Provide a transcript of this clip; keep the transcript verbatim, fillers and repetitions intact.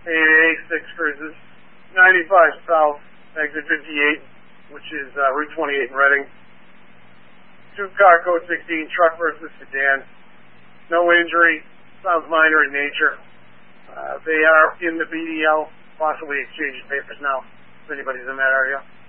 eight eight six cruises. ninety-five South, exit fifty-eight, which is uh, Route twenty-eight in Reading. Two car code sixteen, truck versus sedan. No injury, sounds minor in nature. Uh, they are in the B D L, possibly exchanging papers now, if anybody's in that area.